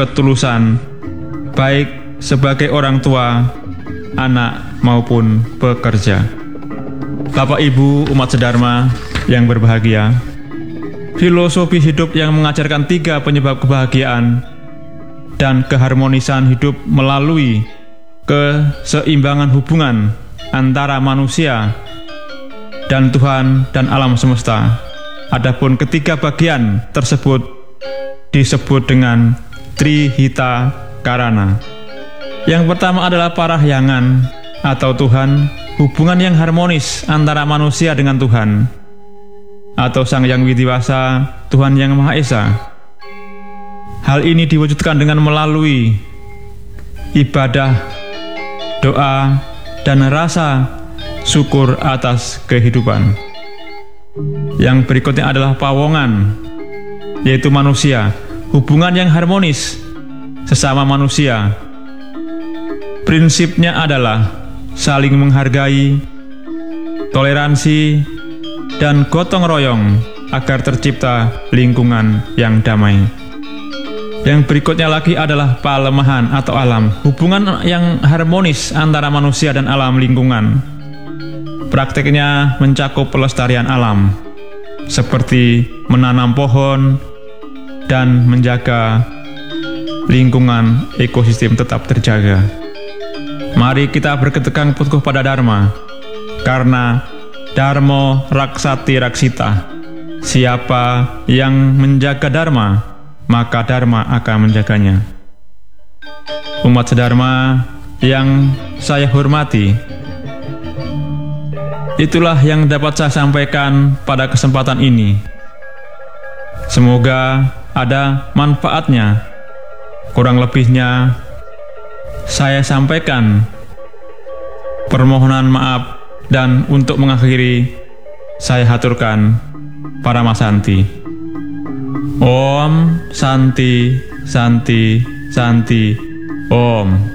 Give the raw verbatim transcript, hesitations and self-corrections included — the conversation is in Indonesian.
ketulusan, baik sebagai orang tua, anak maupun pekerja. Bapak Ibu umat sedharma yang berbahagia, filosofi hidup yang mengajarkan tiga penyebab kebahagiaan dan keharmonisan hidup melalui keseimbangan hubungan antara manusia dan Tuhan dan alam semesta. Adapun ketiga bagian tersebut disebut dengan Trihita Karana. Yang pertama adalah parahyangan atau Tuhan, hubungan yang harmonis antara manusia dengan Tuhan, atau Sang Yang Widiwasa, Tuhan Yang Maha Esa. Hal ini diwujudkan dengan melalui ibadah, doa, dan rasa syukur atas kehidupan. Yang berikutnya adalah pawongan, yaitu manusia, hubungan yang harmonis sesama manusia. Prinsipnya adalah saling menghargai, toleransi, dan gotong royong agar tercipta lingkungan yang damai. Yang berikutnya lagi adalah palemahan atau alam, hubungan yang harmonis antara manusia dan alam lingkungan. Praktiknya mencakup pelestarian alam, seperti menanam pohon dan menjaga lingkungan ekosistem tetap terjaga. Mari kita berketegang teguh pada Dharma, karena Dharma Raksati Raksita. Siapa yang menjaga Dharma, maka Dharma akan menjaganya. Umat sedharma yang saya hormati, itulah yang dapat saya sampaikan pada kesempatan ini. Semoga ada manfaatnya. Kurang lebihnya saya sampaikan permohonan maaf, dan untuk mengakhiri saya haturkan Paramasanti. Om Santi Santi Santi Om.